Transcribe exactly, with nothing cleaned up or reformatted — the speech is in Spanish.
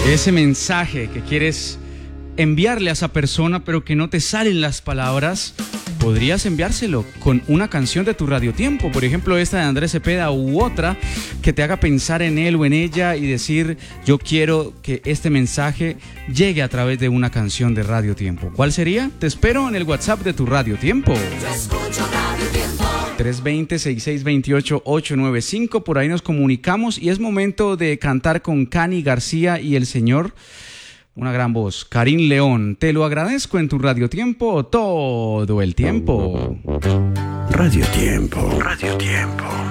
Ese mensaje que quieres enviarle a esa persona, pero que no te salen las palabras, podrías enviárselo con una canción de tu radiotiempo, por ejemplo esta de Andrés Cepeda u otra que te haga pensar en él o en ella y decir: yo quiero que este mensaje llegue a través de una canción de Radiotiempo. ¿Cuál sería? Te espero en el WhatsApp de tu Radiotiempo. Yo escucho Radiotiempo. tres dos cero, seis seis dos ocho, ocho nueve cinco. Por ahí nos comunicamos y es momento de cantar con Cani García y el señor, una gran voz, Karim León. Te lo agradezco en tu Radiotiempo todo el tiempo. Radiotiempo, Radiotiempo.